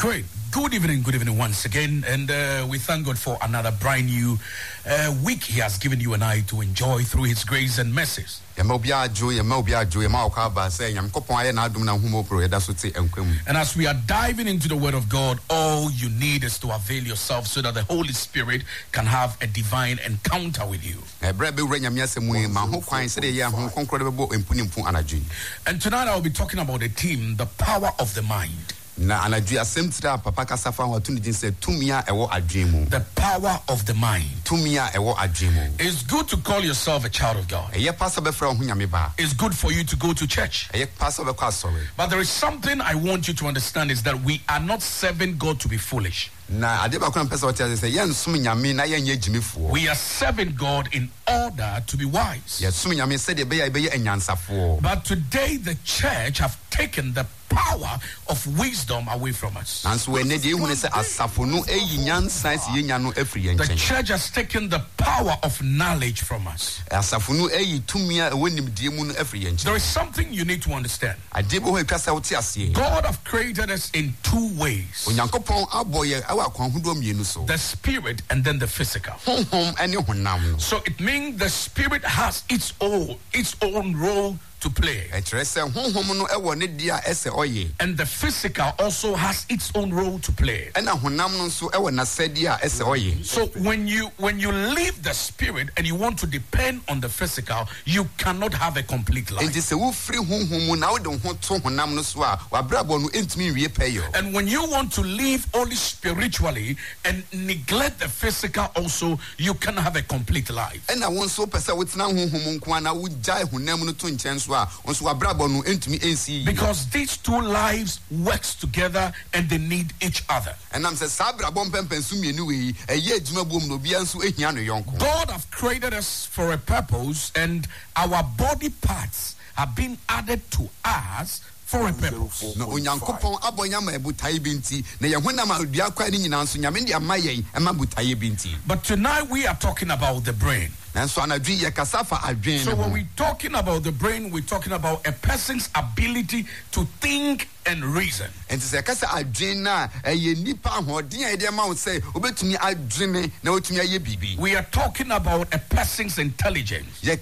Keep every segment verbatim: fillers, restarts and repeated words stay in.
Great. Good evening, good evening once again. And uh, we thank God for another brand new uh, week He has given you and I to enjoy through His grace and mercies. And as we are diving into the Word of God, all you need is to avail yourself so that the Holy Spirit can have a divine encounter with you. And tonight I will be talking about the theme, the power of the mind. The power of the mind. It's good to call yourself a child of God. It's good for you to go to church. But there is something I want you to understand, is that we are not serving God to be foolish. We are serving God in order to be wise. But today the church have taken the power of wisdom away from us. The church has taken the power of knowledge from us. There is something you need to understand. God has created us in two ways: the spirit and then the physical. So it means the spirit has its own its own role to play, and the physical also has its own role to play. So when you when you leave the spirit and you want to depend on the physical, you cannot have a complete life. And when you want to live only spiritually and neglect the physical also, you can have a complete life. Because these two lives works together and they need each other. God have created us for a purpose, and our body parts have been added to us for a purpose. But tonight we are talking about the brain. So when we're talking about the brain, we're talking about a person's ability to think and reason. We are talking about a person's intelligence, a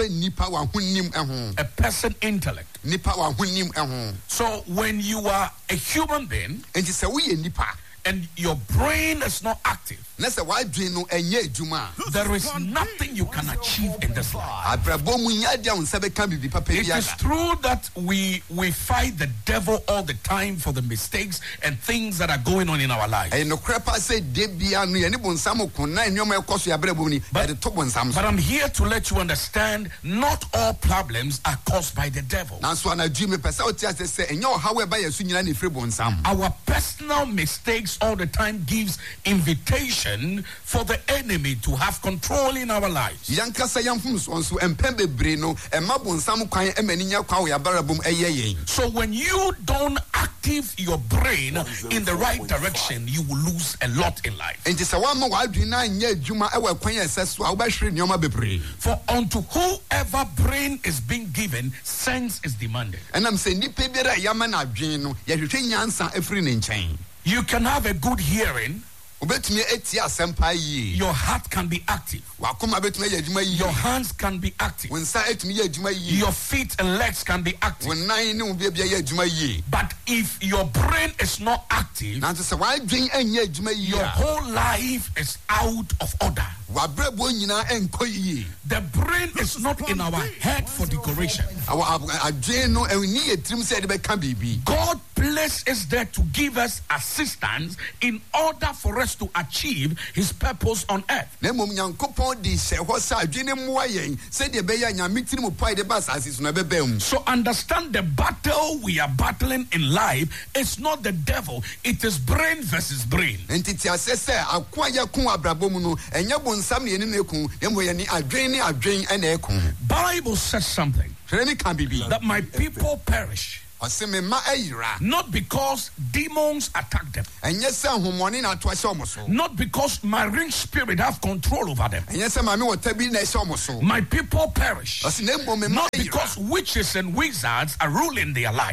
person's intellect. So when you are a human being and your brain is not active, there is nothing you can achieve in this life. It is true that we we fight the devil all the time for the mistakes and things that are going on in our lives. But, but I'm here to let you understand, not all problems are caused by the devil. Our personal mistakes all the time gives invitation for the enemy to have control in our lives. So when you don't active your brain in the right direction, you will lose a lot in life. For unto whoever brain is being given, sense is demanded. You can have a good hearing. Your heart can be active. Your hands can be active. Your feet and legs can be active. But if your brain is not active, your whole life is out of order. The brain is not in our head for decoration. God placed us there to give us assistance in order for us to achieve His purpose on earth. So understand, the battle we are battling in life is not the devil, it is brain versus brain. Bible says something, that my people perish Not because demons attack them. Not because marine spirit have control over them. My people perish. Not because witches and wizards are ruling their life.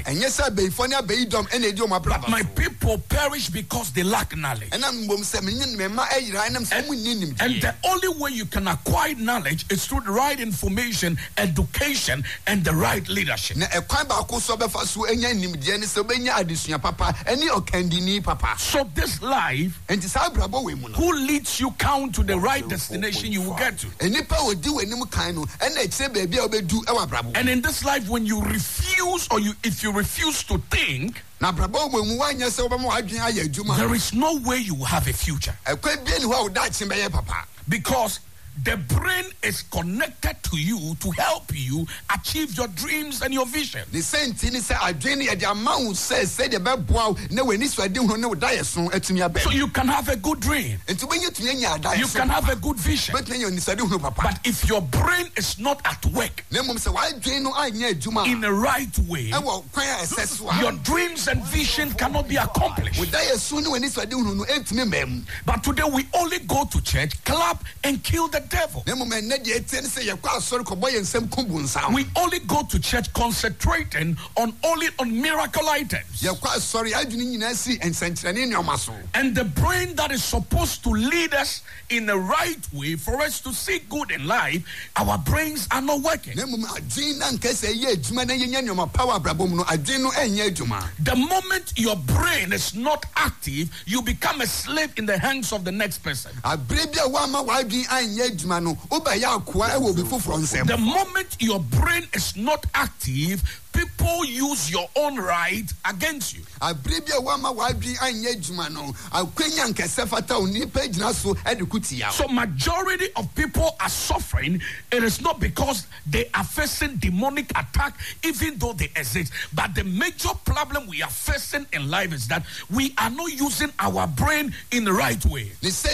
But my people perish because they lack knowledge. And, and the only way you can acquire knowledge is through the right information, education, and the right leadership. So this life, who leads you count to the right destination you will get to. And in this life, when you refuse, or you if you refuse to think, there is no way you will have a future. Because the brain is connected to you to help you achieve your dreams and your vision. So you can have a good dream. You can have a good vision. But if your brain is not at work in the right way, your dreams and vision cannot be accomplished. But today we only go to church, clap, and kill the devil. We only go to church concentrating on only on miracle items. And the brain that is supposed to lead us in the right way for us to see good in life, our brains are not working. The moment your brain is not active, you become a slave in the hands of the next person. The moment your brain is not active, people use your own right against you. So majority of people are suffering. It is not because they are facing demonic attack, even though they exist. But the major problem we are facing in life is that we are not using our brain in the right way.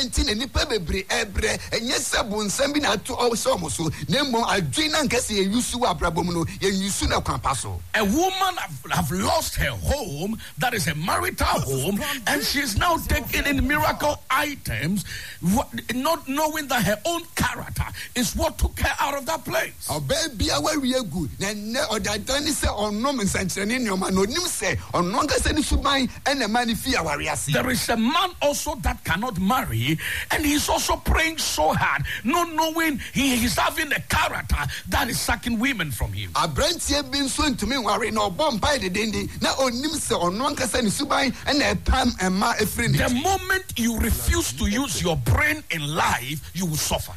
A woman have, have lost her home, that is a marital home, and she's now taking in miracle items, not knowing that her own character is what took her out of that place. There is a man also that cannot marry, and he's also praying so hard, not knowing he is having a character that is sucking women from him. The moment you refuse to use your brain in life, you will suffer.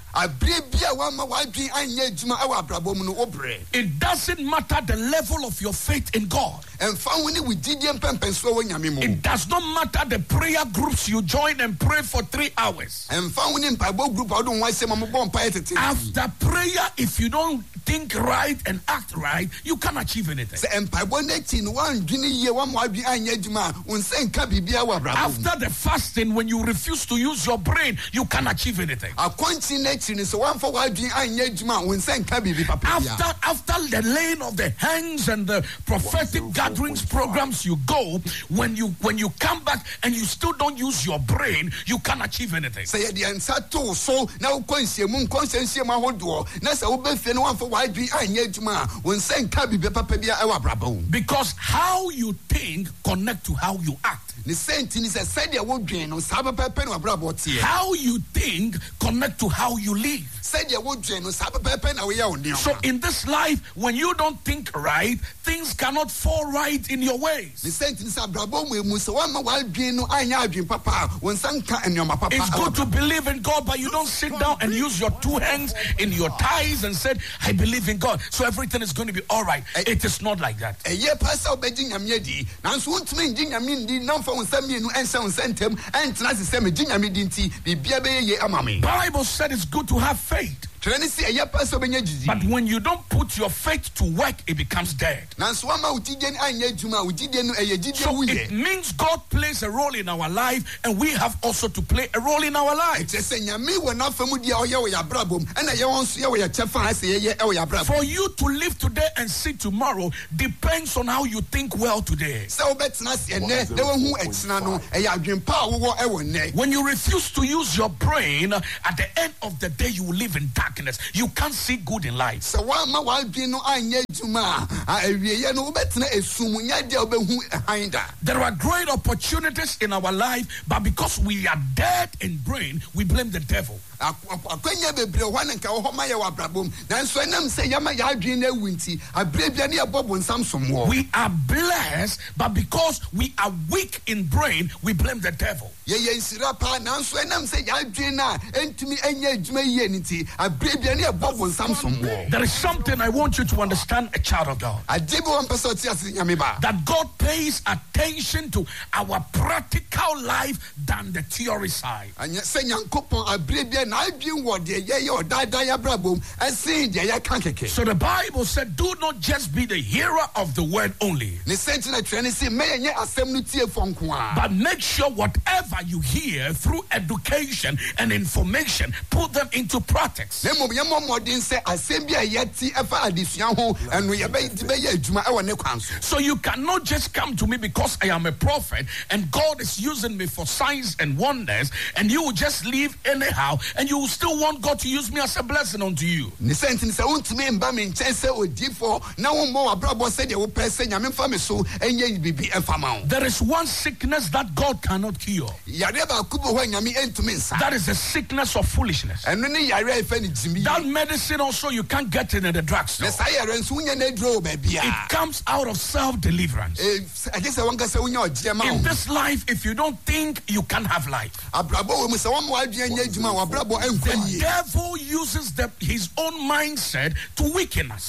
It doesn't matter the level of your faith in God. It does not matter the prayer groups you join and pray for three hours. After prayer, if you don't think right and act right, you can't achieve anything. After the fasting, when you refuse to use your brain, you can't achieve anything. After, after the laying of the hands and the prophetic gatherings programs you go, when you when you come back and you still don't use your brain, you can't achieve anything. Because how you think connect to how you act. How you think connect to how you live. So in this life, when you don't think right, things cannot fall right in your ways. It's good to believe in God, but you don't sit down and use your two hands in your thighs and say, I believe in God, so everything is going to be all right. It is not like that. Bible said it's good to have faith. But when you don't put your faith to work, it becomes dead. So it means God plays a role in our life, and we have also to play a role in our life. For you to live today and see tomorrow depends on how you think well today. When you refuse to use your brain, at the end of the day you will live in darkness. You can't see good in life. There are great opportunities in our life, but because we are dead in brain, we blame the devil. We are blessed, but because we are weak in brain, we blame the devil. There is something I want you to understand, a child of God. That God pays attention to our practical life than the theory side. So the Bible said, do not just be the hearer of the word only, but make sure whatever you hear through education and information, put them into practice. So you cannot just come to me because I am a prophet and God is using me for signs and wonders, and you will just leave anyhow, and you will still want God to use me as a blessing unto you. There is one sickness that God cannot cure. That is the sickness of foolishness. That medicine also you can't get it in the drugstore. It comes out of self-deliverance. In this life, if you don't think, you can't have life. The devil uses the, his own mindset to weaken us.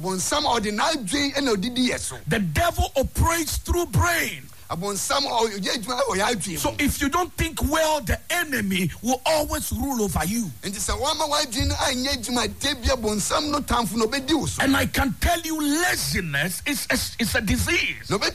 The devil operates through brain. So if you don't think well, the enemy will always rule over you. And I can tell you, laziness is a, is a disease. And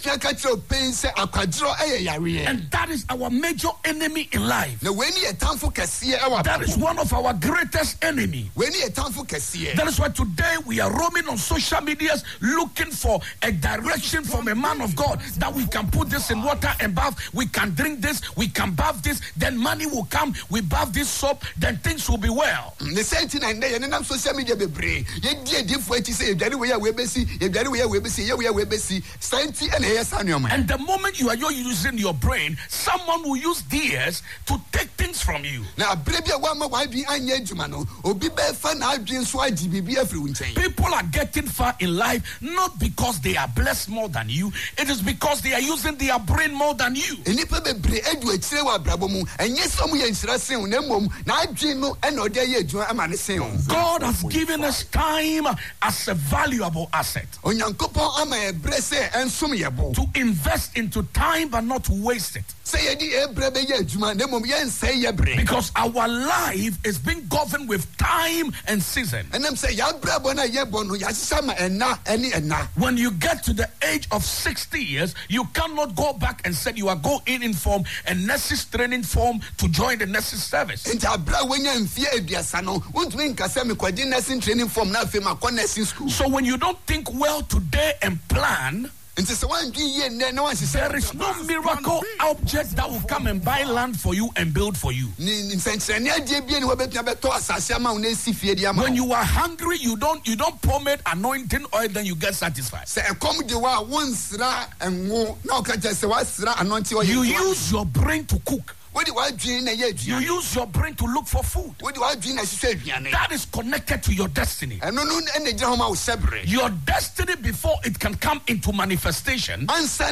that is our major enemy in life. That is one of our greatest enemies. That is why today we are roaming on social media looking for a direction from a man of God that we can put this in water and bath, we can drink this, we can bath this, then money will come, we bath this soap, then things will be well. And the moment you are using your brain, someone will use theirs to take things from you. People are getting far in life not because they are blessed more than you, it is because they are using their brain more than you. God has given us time as a valuable asset to invest into time but not to waste it. Because our life is being governed with time and season. When you get to the age of sixty years, you cannot go back and say you are going in form and nurses training form to join the nurses service. So when you don't think well today and plan, there is no miracle object that will come and buy land for you and build for you. When you are hungry, you don't you don't pomade anointing oil, then you get satisfied. You use your brain to cook. You use your brain to look for food. That is connected to your destiny. Your destiny, before it can come into manifestation,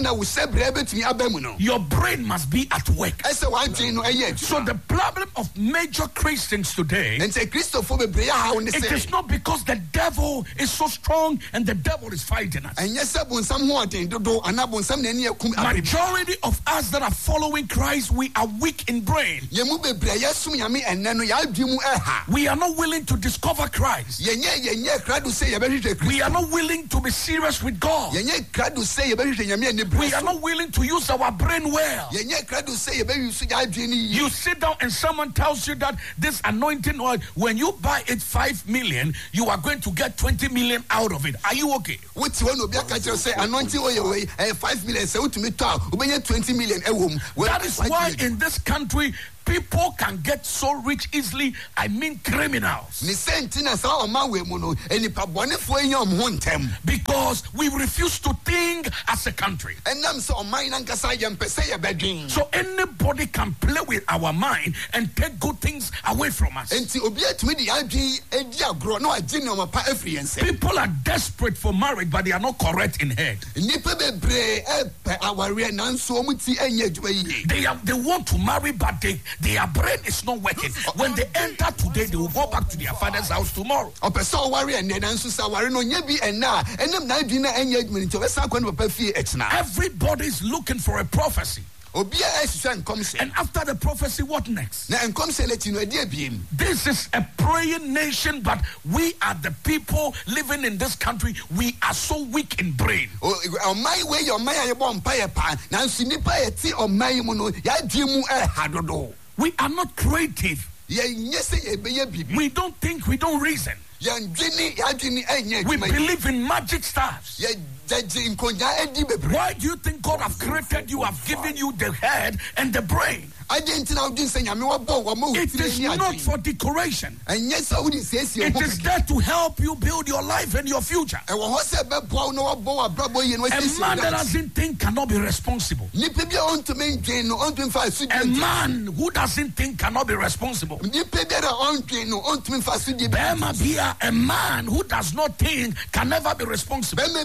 your brain must be at work. So the problem of major Christians today, it is not because the devil is so strong and the devil is fighting us. Majority of us that are following Christ, we are weak weak in brain. We are not willing to discover Christ. We are not willing to be serious with God. We are not willing to use our brain well. You sit down and someone tells you that this anointing oil, when you buy it five million, you are going to get twenty million out of it. Are you okay? That is why in this country, people can get so rich easily. I mean criminals. Because we refuse to think as a country. So anybody can play with our mind and take good things away from us. People are desperate for marriage, but they are not correct in head. They, are, they want to marry, but they their brain is not working. When they enter today, they will go back to their father's house tomorrow. Everybody is looking for a prophecy. And after the prophecy, what next? This is a praying nation, but we are the people living in this country. We are so weak in brain. We are not creative. We don't think, we don't reason. We believe in magic stars. Why do you think God have created you, have given you the head and the brain? It is not for decoration. It is there to help you build your life and your future. A man that doesn't think cannot be responsible. A man who doesn't think cannot be responsible. A man who does not think can never be responsible. A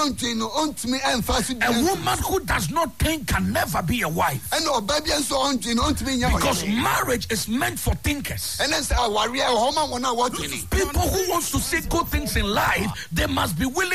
woman who does not think can never be a wife. Because marriage is meant for thinkers. People who want to see good things in life, they must be willing